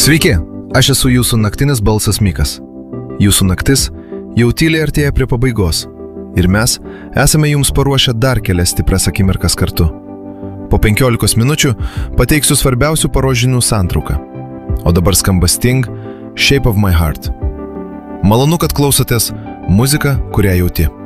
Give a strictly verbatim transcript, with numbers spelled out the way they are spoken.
Sveiki, aš esu jūsų naktinis balsas Mikas. Jūsų naktis jau tyliai artėja prie pabaigos ir mes esame jums paruošę dar kelias stiprias akimirkas kartu. Po penkiolikos minučių pateiksiu svarbiausių paros žinių santrauką. O dabar skamba Sting Shape of My Heart. Malonu, kad klausotės muziką, kurią jauti.